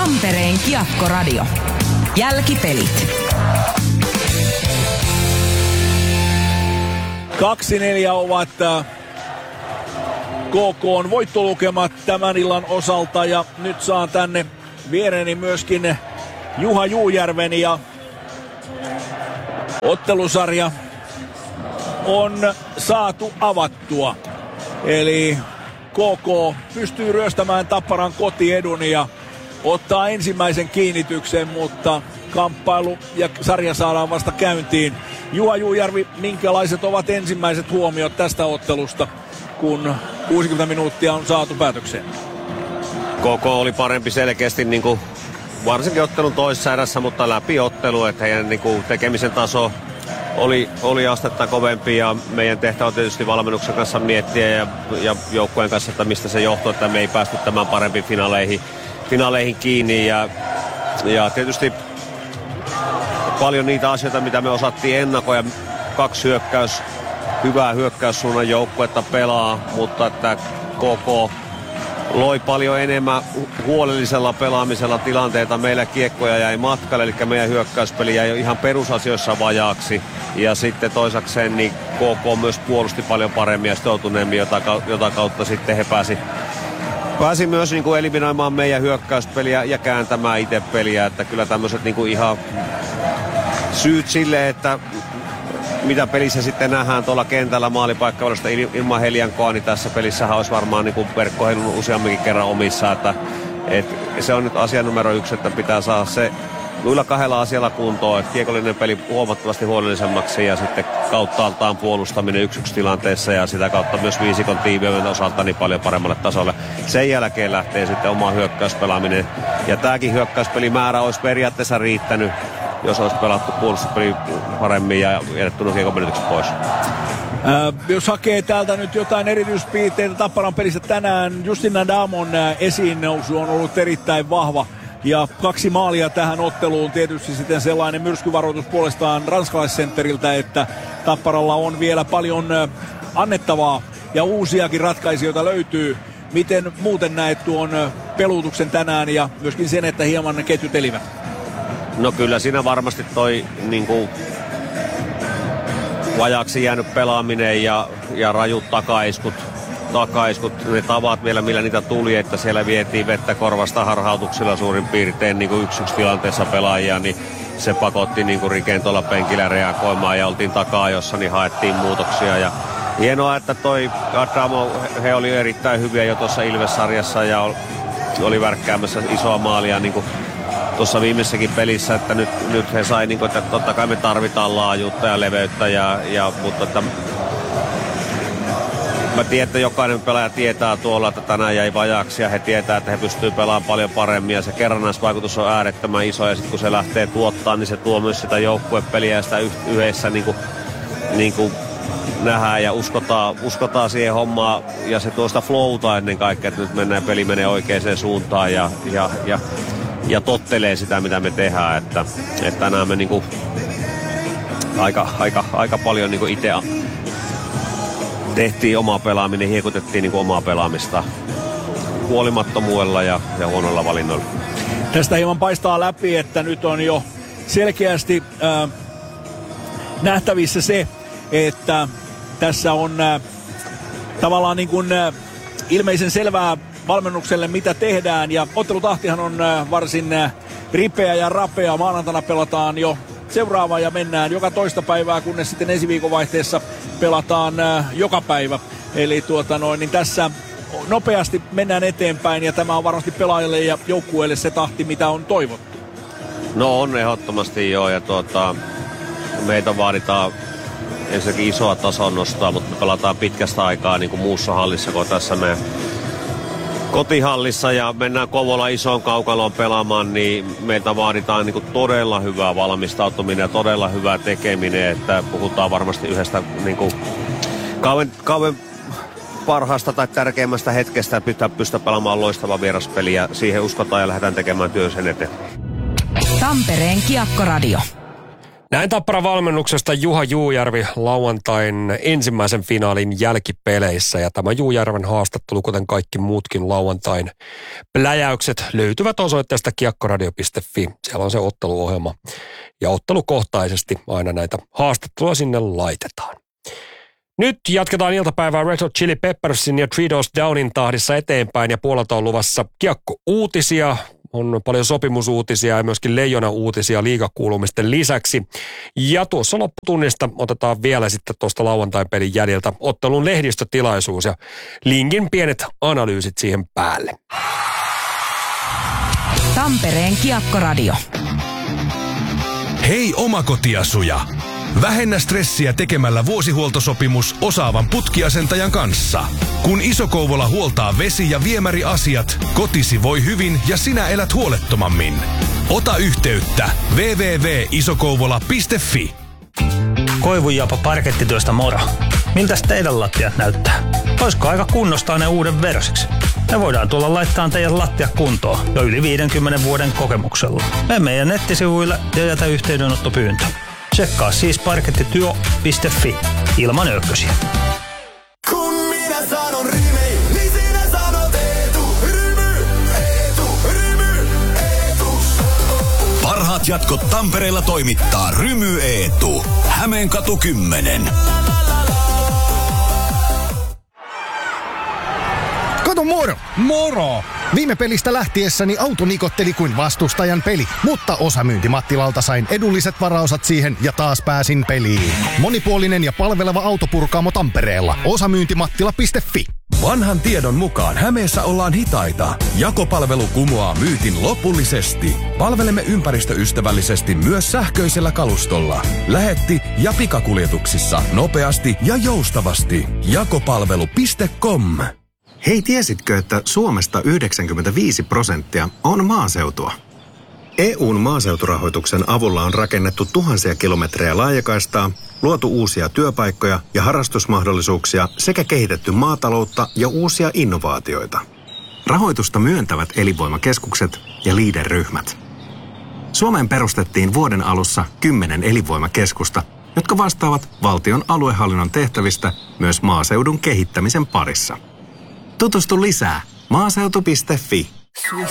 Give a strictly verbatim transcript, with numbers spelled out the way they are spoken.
Tampereen Kiekko-radio. Jälkipelit. kaksi neljä ovat K K:n voittolukemat tämän illan osalta ja nyt saan tänne viereeni myöskin Juha Juujärven ja ottelusarja on saatu avattua. Eli K K pystyy ryöstämään Tapparan kotiedun ja ottaa ensimmäisen kiinnityksen, mutta kamppailu ja sarja saadaan vasta käyntiin. Juha Juujärvi, minkälaiset ovat ensimmäiset huomiot tästä ottelusta, kun kuusikymmentä minuuttia on saatu päätökseen? K K oli parempi selkeästi niin kuin varsinkin ottelun toisessa erässä, mutta läpi ottelu, että heidän niin kuin tekemisen taso oli, oli astetta kovempi ja meidän tehtävä on tietysti valmennuksen kanssa miettiä ja, ja joukkueen kanssa, että mistä se johtuu, että me ei päästy tämän parempiin finaaleihin, finaaleihin kiinni ja, ja tietysti paljon niitä asioita, mitä me osattiin ennakoida. Kaksi hyökkäys, hyvää hyökkäyssuunnan joukkuetta pelaa, mutta että K K loi paljon enemmän huolellisella pelaamisella tilanteita. Meillä kiekkoja jäi matkalle, eli meidän hyökkäyspeli jäi ihan perusasioissa vajaaksi. Ja sitten toisakseen niin K K myös puolusti paljon paremmin ja sitoutuneemmin, jota, jota kautta sitten he pääsi, pääsi myös niin kuin eliminoimaan meidän hyökkäyspeliä ja kääntämään itse peliä. Että kyllä tämmöiset niin kuin ihan syyt sille, että mitä pelissä sitten nähdään tuolla kentällä maalipaikkavalosta ilman Heliankoa, niin tässä pelissähän olisi varmaan niin verkko heilunut useamminkin kerran omissa. Että, et se on nyt asia numero yksi, että pitää saada se noilla kahdella asialla kuntoon, että kiekollinen peli huomattavasti huolellisemmaksi ja sitten kauttaaltaan puolustaminen yksi yksi tilanteessa ja sitä kautta myös viisikon tiiviyden osalta niin paljon paremmalle tasolle. Sen jälkeen lähtee sitten oma hyökkäyspelaaminen ja tämäkin hyökkäyspelimäärä olisi periaatteessa riittänyt, jos olisi pelattu puolustuspeli paremmin ja jätetty nuo kiekon menetykset pois. Äh, jos hakee täältä nyt jotain erityispiirteitä Tapparan pelissä tänään, Justin Adamon äh, esiin nousu on ollut erittäin vahva. Ja kaksi maalia tähän otteluun, tietysti sitten sellainen myrskyvaroitus puolestaan ranskalaissentteriltä, että Tapparalla on vielä paljon äh, annettavaa ja uusiakin ratkaisijoita löytyy. Miten muuten näet tuon äh, peluutuksen tänään ja myöskin sen, että hieman ketjut elivät? No kyllä siinä varmasti toi niin kuin vajaksi jäänyt pelaaminen ja, ja rajut takaiskut, takaiskut, ne tavat vielä millä niitä tuli, että siellä vietiin vettä korvasta harhautuksilla suurin piirtein niin kuin yksi yksi tilanteessa pelaajia, niin se pakotti niin kuin Riken tuolla penkillä reagoimaan ja oltiin takaa, jossa niin haettiin muutoksia ja hienoa, että toi Adamo, he oli erittäin hyviä jo tuossa Ilves-sarjassa ja oli värkkäämässä isoa maalia niin kuin tuossa viimeisessäkin pelissä, että nyt, nyt he sai, niin kuin, että totta kai me tarvitaan laajuutta ja leveyttä, ja, ja, mutta että mä tiedän, että jokainen pelaaja tietää tuolla, että tänään jäi vajaaksi ja he tietää, että he pystyy pelaamaan paljon paremmin ja se kerrannaisvaikutus on äärettömän iso ja sitten kun se lähtee tuottaa, niin se tuo myös sitä joukkuepeliä ja sitä yhdessä niin kuin, niin kuin nähdään ja uskotaan, uskotaan siihen hommaan ja se tuo sitä flowta ennen kaikkea, että nyt mennään peli menee oikeaan suuntaan ja, ja, ja ja tottelee sitä, mitä me tehdään, että, että tänään me niinku aika, aika, aika paljon niinku itse tehtiin omaa pelaaminen, hiekutettiin niinku omaa pelaamista huolimattomuudella ja, ja huonolla valinnoilla. Tästä hieman paistaa läpi, että nyt on jo selkeästi äh, nähtävissä se, että tässä on äh, tavallaan niin kuin, äh, ilmeisen selvää valmennukselle, mitä tehdään, ja ottelutahtihan on äh, varsin äh, ripeä ja rapea. Maanantaina pelataan jo seuraava ja mennään joka toista päivää, kunnes sitten ensi viikon vaihteessa pelataan äh, joka päivä. Eli tuota noin, niin tässä nopeasti mennään eteenpäin, ja tämä on varmasti pelaajille ja joukkueelle se tahti, mitä on toivottu. No on ehdottomasti joo, ja tuota, meitä vaaditaan ensinnäkin isoa tason nostaa, mutta me pelataan pitkästä aikaa niin kuin muussa hallissa, kun tässä me kotihallissa ja mennään Kouvola isoon kaukaloon pelaamaan, niin meiltä vaaditaan niin kuin todella hyvää valmistautuminen ja todella hyvää tekeminen, että puhutaan varmasti yhdestä niin kuin kauan, kauan parhaasta tai tärkeimmästä hetkestä, että pitää pystyä pelaamaan loistava vieraspeli ja siihen uskotaan ja lähdetään tekemään työn sen eteen. Tampereen Kiekko-radio. Näin Tapparan valmennuksesta Juha Juujärvi lauantain ensimmäisen finaalin jälkipeleissä. Ja tämä Juujärven haastattelu, kuten kaikki muutkin lauantain pläjäykset, löytyvät osoitteesta kiekkoradio piste fi. Siellä on se otteluohjelma ja ottelukohtaisesti aina näitä haastatteluja sinne laitetaan. Nyt jatketaan iltapäivää Red Hot Chili Peppersin ja Three Doors Downin tahdissa eteenpäin ja puolelta on luvassa kiekko-uutisia. On paljon sopimusuutisia ja myöskin leijona-uutisia liigakuulumisten lisäksi. Ja tuossa lopputunnista otetaan vielä sitten tuosta lauantain pelin jäljiltä ottelun lehdistötilaisuus ja linkin pienet analyysit siihen päälle. Tampereen Kiekkoradio. Hei omakotiasuja! Vähennä stressiä tekemällä vuosihuoltosopimus osaavan putkiasentajan kanssa. Kun Iso-Kouvola huoltaa vesi- ja viemäriasiat, kotisi voi hyvin ja sinä elät huolettomammin. Ota yhteyttä double-u double-u double-u piste isokouvola piste fi. Koivunjapa parkettityöstä moro. Miltäs teidän lattiat näyttää? Olisiko aika kunnostaa ne uuden versiksi? Me voidaan tulla laittaa teidän lattia kuntoon jo yli viidenkymmenen vuoden kokemuksella. Mene meidän nettisivuille ja jätä yhteydenottopyyntö. Tsekkaa siis parkettityö piste fi ilman öykkösiä. Kun minä sanon Rymi, niin sinä sanot Eetu. Rymy, Eetu, Rymy, Eetu. Parhaat jatkot Tampereella toimittaa Rymy Eetu. Hämeenkatu kymmenen. Kato moro! Moro! Viime pelistä lähtiessäni auto nikotteli kuin vastustajan peli, mutta osamyyntimattilalta sain edulliset varaosat siihen ja taas pääsin peliin. Monipuolinen ja palveleva autopurkaamo Tampereella. osamyyntimattila piste fi. Vanhan tiedon mukaan Hämeessä ollaan hitaita. Jakopalvelu kumoaa myytin lopullisesti. Palvelemme ympäristöystävällisesti myös sähköisellä kalustolla. Lähetti ja pikakuljetuksissa nopeasti ja joustavasti. Jakopalvelu piste com. Hei, tiesitkö, että Suomesta yhdeksänkymmentäviisi prosenttia on maaseutua? E U:n maaseuturahoituksen avulla on rakennettu tuhansia kilometrejä laajakaistaa, luotu uusia työpaikkoja ja harrastusmahdollisuuksia sekä kehitetty maataloutta ja uusia innovaatioita. Rahoitusta myöntävät elinvoimakeskukset ja Leader-ryhmät. Suomeen perustettiin vuoden alussa kymmenen elinvoimakeskusta, jotka vastaavat valtion aluehallinnon tehtävistä myös maaseudun kehittämisen parissa. Tutustu lisää maaseutu piste fi. Swish,